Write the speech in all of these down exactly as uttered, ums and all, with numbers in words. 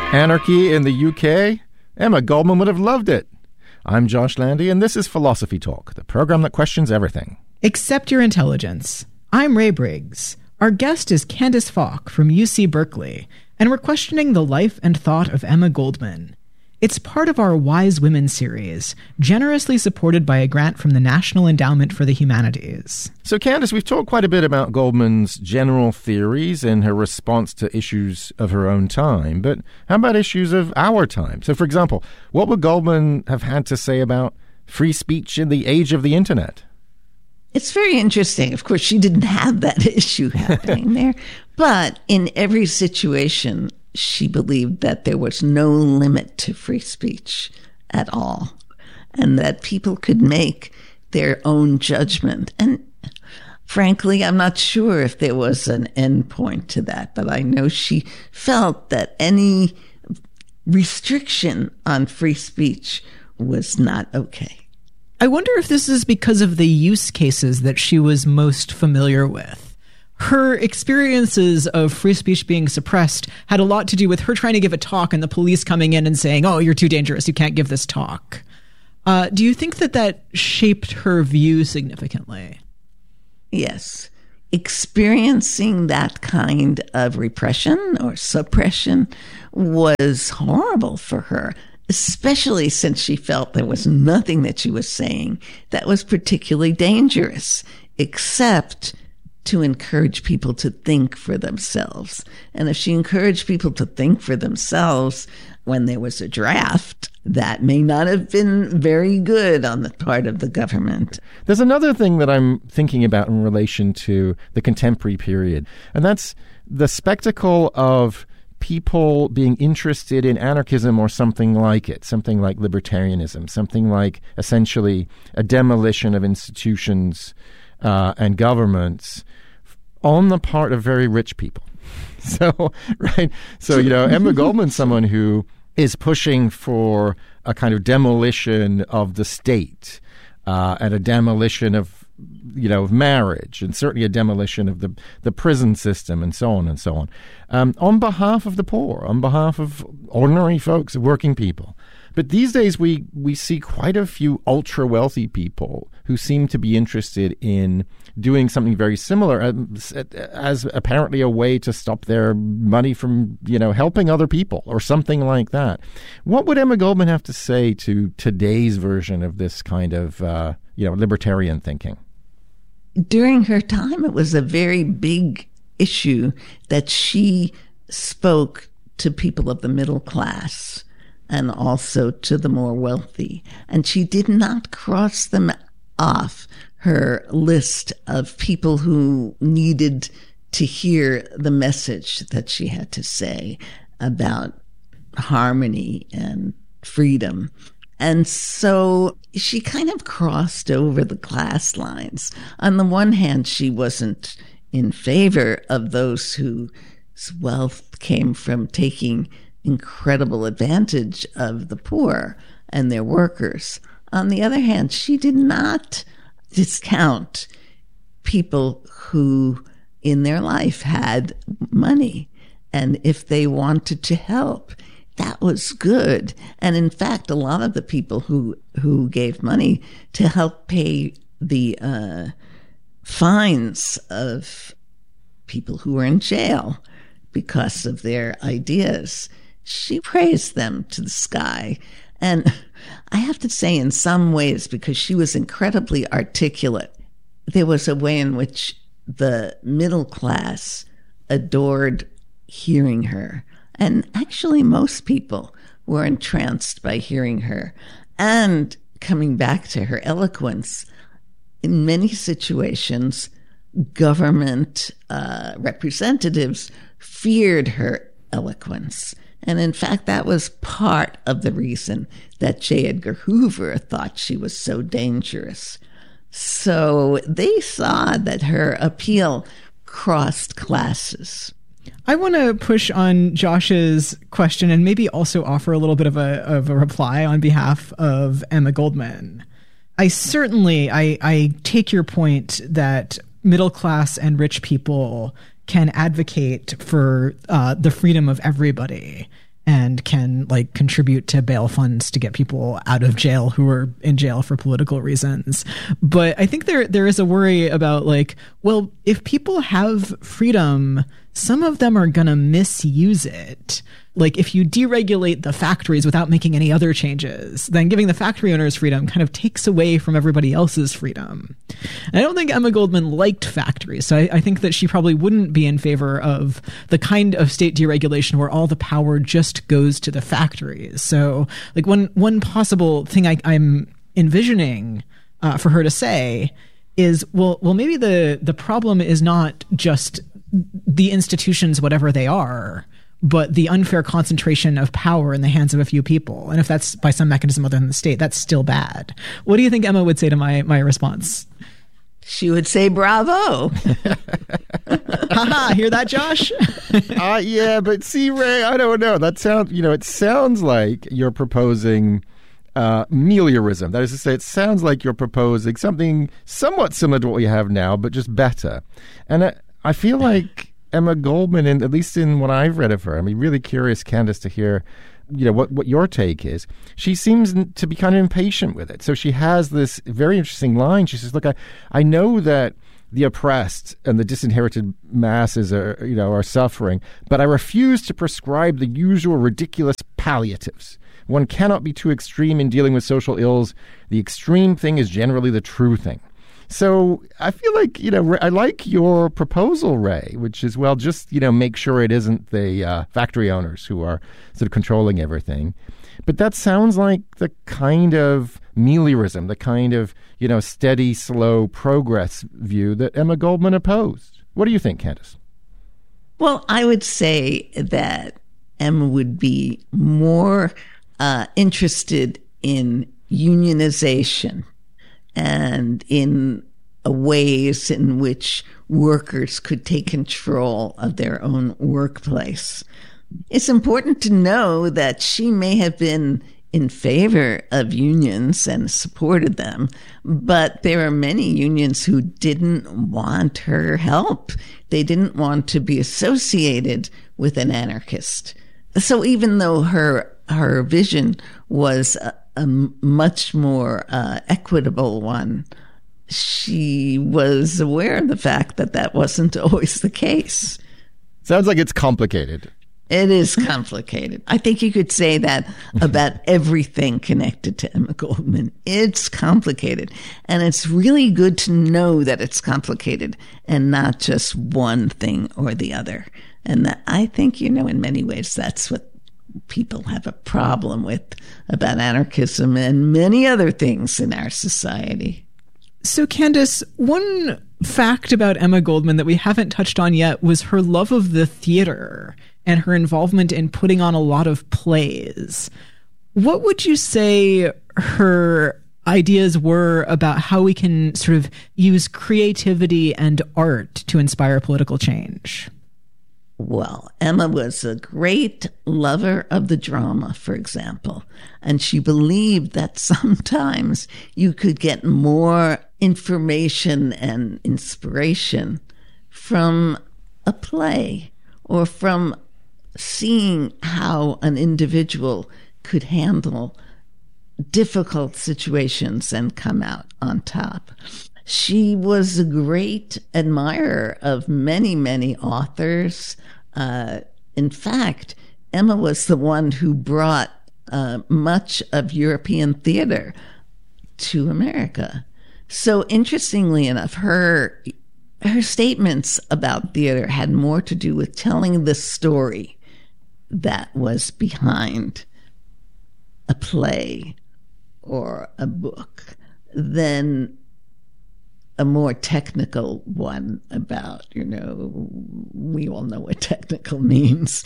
Anarchy in the U K? Emma Goldman would have loved it. I'm Josh Landy, and this is Philosophy Talk, the program that questions everything. Accept your intelligence. I'm Ray Briggs. Our guest is Candice Falk from U C Berkeley, and we're questioning the life and thought of Emma Goldman. It's part of our Wise Women series, generously supported by a grant from the National Endowment for the Humanities. So, Candice, we've talked quite a bit about Goldman's general theories and her response to issues of her own time, but how about issues of our time? So, for example, what would Goldman have had to say about free speech in the age of the internet? It's very interesting. Of course, she didn't have that issue happening there, but in every situation, she believed that there was no limit to free speech at all, and that people could make their own judgment. And frankly, I'm not sure if there was an end point to that, but I know she felt that any restriction on free speech was not okay. I wonder if this is because of the use cases that she was most familiar with. Her experiences of free speech being suppressed had a lot to do with her trying to give a talk and the police coming in and saying, oh, you're too dangerous, you can't give this talk. Uh, do you think that that shaped her view significantly? Yes. Experiencing that kind of repression or suppression was horrible for her, especially since she felt there was nothing that she was saying that was particularly dangerous, except to encourage people to think for themselves. And if she encouraged people to think for themselves when there was a draft, that may not have been very good on the part of the government. There's another thing that I'm thinking about in relation to the contemporary period, and that's the spectacle of people being interested in anarchism or something like it, something like libertarianism, something like essentially a demolition of institutions uh, and governments on the part of very rich people. So, right. So, you know, Emma Goldman's someone who is pushing for a kind of demolition of the state uh, and a demolition of, you know, of marriage, and certainly a demolition of the, the prison system and so on and so on, um, on behalf of the poor, on behalf of ordinary folks, working people. But these days we, we see quite a few ultra-wealthy people who seem to be interested in doing something very similar as, as apparently a way to stop their money from, you know, helping other people or something like that. What would Emma Goldman have to say to today's version of this kind of, uh, you know, libertarian thinking? During her time, it was a very big issue that she spoke to people of the middle class and also to the more wealthy. And she did not cross them off her list of people who needed to hear the message that she had to say about harmony and freedom. And so she kind of crossed over the class lines. On the one hand, she wasn't in favor of those whose wealth came from taking incredible advantage of the poor and their workers. On the other hand, she did not discount people who in their life had money, and if they wanted to help, that was good. And in fact, a lot of the people who who gave money to help pay the uh, fines of people who were in jail because of their ideas, she praised them to the sky. And I have to say, in some ways, because she was incredibly articulate, there was a way in which the middle class adored hearing her. And actually, most people were entranced by hearing her. And coming back to her eloquence, in many situations, government uh, representatives feared her eloquence. And in fact, that was part of the reason that J. Edgar Hoover thought she was so dangerous. So they saw that her appeal crossed classes. I want to push on Josh's question and maybe also offer a little bit of a of a reply on behalf of Emma Goldman. I certainly, I, I take your point that middle class and rich people can advocate for uh, the freedom of everybody. and can like contribute to bail funds to get people out of jail who are in jail for political reasons. But I think there there is a worry about like, well, if people have freedom, some of them are going to misuse it. Like if you deregulate the factories without making any other changes, then giving the factory owners freedom kind of takes away from everybody else's freedom. And I don't think Emma Goldman liked factories. So I, I think that she probably wouldn't be in favor of the kind of state deregulation where all the power just goes to the factories. So like one, one possible thing I, I'm envisioning uh, for her to say is, well, well, maybe the, the problem is not just the institutions, whatever they are, but the unfair concentration of power in the hands of a few people. And if that's by some mechanism other than the state, that's still bad. What do you think Emma would say to my, my response? She would say, bravo. Haha, hear that, Josh? uh, yeah, but see, Ray, I don't know. That sounds, you know, it sounds like you're proposing uh, meliorism. That is to say, it sounds like you're proposing something somewhat similar to what we have now, but just better. And I, I feel like Emma Goldman, and at least in what I've read of her, I'm really curious, Candace, to hear, you know, what, what your take is. She seems to be kind of impatient with it. So she has this very interesting line. She says, look, I, I know that the oppressed and the disinherited masses are, you know, are suffering, but I refuse to prescribe the usual ridiculous palliatives. One cannot be too extreme in dealing with social ills. The extreme thing is generally the true thing. So I feel like, you know, I like your proposal, Ray, which is, well, just, you know, make sure it isn't the uh, factory owners who are sort of controlling everything. But that sounds like the kind of meliorism, the kind of, you know, steady, slow progress view that Emma Goldman opposed. What do you think, Candace? Well, I would say that Emma would be more uh, interested in unionization and in ways in which workers could take control of their own workplace. It's important to know that she may have been in favor of unions and supported them, but there are many unions who didn't want her help. They didn't want to be associated with an anarchist. So even though her her vision was a, a much more uh, equitable one, she was aware of the fact that that wasn't always the case. Sounds like it's complicated. It is complicated. I think you could say that about everything connected to Emma Goldman. It's complicated. And it's really good to know that it's complicated and not just one thing or the other. And that, I think, you know, in many ways, that's what people have a problem with about anarchism and many other things in our society. So, Candace, one fact about Emma Goldman that we haven't touched on yet was her love of the theater and her involvement in putting on a lot of plays. What would you say her ideas were about how we can sort of use creativity and art to inspire political change? Well, Emma was a great lover of the drama, for example, and she believed that sometimes you could get more information and inspiration from a play or from seeing how an individual could handle difficult situations and come out on top. She was a great admirer of many, many authors. Uh, in fact, Emma was the one who brought uh, much of European theater to America. So interestingly enough, her her statements about theater had more to do with telling the story that was behind a play or a book than a more technical one about, you know, we all know what technical means.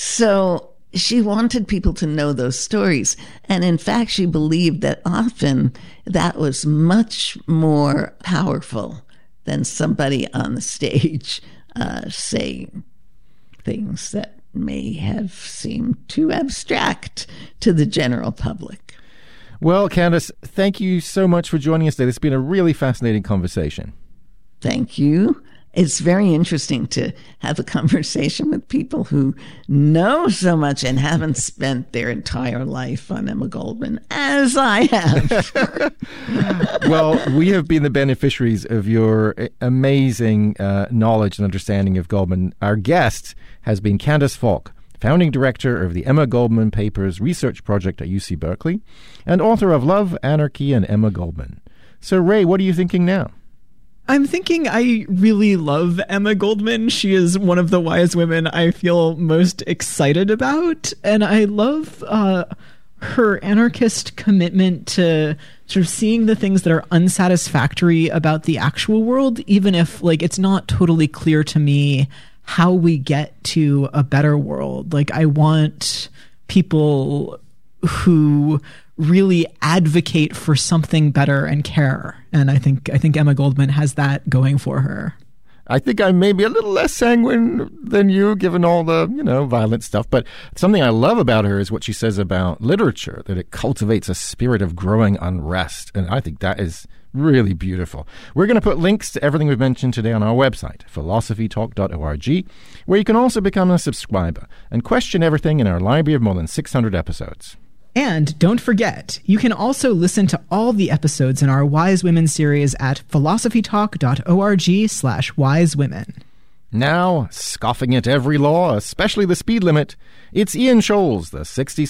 So she wanted people to know those stories. And in fact, she believed that often that was much more powerful than somebody on the stage uh, saying things that may have seemed too abstract to the general public. Well, Candace, thank you so much for joining us today. This has been a really fascinating conversation. Thank you. it's very interesting to have a conversation with people who know so much and haven't spent their entire life on Emma Goldman, as I have. Well, we have been the beneficiaries of your amazing uh, knowledge and understanding of Goldman. Our guest has been Candace Falk, founding director of the Emma Goldman Papers Research Project at U C Berkeley, and author of Love, Anarchy, and Emma Goldman. So, Ray, what are you thinking now? I'm thinking I really love Emma Goldman. She is one of the wise women I feel most excited about. And I love uh, her anarchist commitment to sort of seeing the things that are unsatisfactory about the actual world, even if like it's not totally clear to me how we get to a better world. Like, I want people who really advocate for something better and care. And I think I think Emma Goldman has that going for her. I think I'm maybe a little less sanguine than you, given all the, you know, violent stuff. But something I love about her is what she says about literature, that it cultivates a spirit of growing unrest. And I think that is really beautiful. We're going to put links to everything we've mentioned today on our website, philosophy talk dot org, where you can also become a subscriber and question everything in our library of more than six hundred episodes. And don't forget, you can also listen to all the episodes in our Wise Women series at philosophy talk dot org slash wise women. Now, scoffing at every law, especially the speed limit, it's Ian Scholes, the sixty